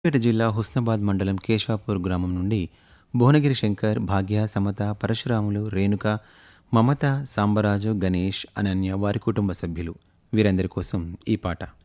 సిద్దిపేట జిల్లా హుస్నాబాద్ మండలం కేశవాపూర్ గ్రామం నుండి భువనగిరి శంకర్, భాగ్య, సమత, పరశురాములు, రేణుక, మమత, సాంబరాజు, గణేష్, అనన్య వారి కుటుంబ సభ్యులు వీరందరి కోసం ఈ పాట.